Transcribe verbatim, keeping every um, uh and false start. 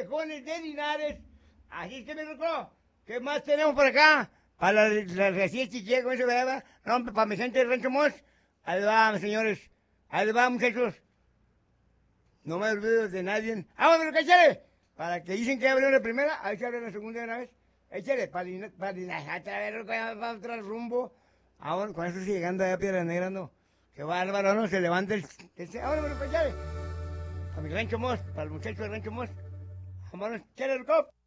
viejones de Linares. Así es que me tocó. ¿Qué más tenemos por acá? Para la, la recién chiquilla, ¿cómo se llama? No, para mi gente de Rancho Mos. Ahí va, señores. Ahí va, muchachos. No me olvido de nadie. ¡Ah, bueno, que échale! Para que dicen que abrió la primera, ahí se abre la segunda de una vez. Échale, para Linares, para Linares, otra vez, para otro rumbo. Ah, bueno, con eso sigue llegando allá a Piedra Negra, ¿no? Qué bárbaro, ¿no? Se levanta el... Este, ah, bueno, que échale. Para mi Rancho Mos, para el muchacho de Rancho Mos. Vámonos, échale el cop.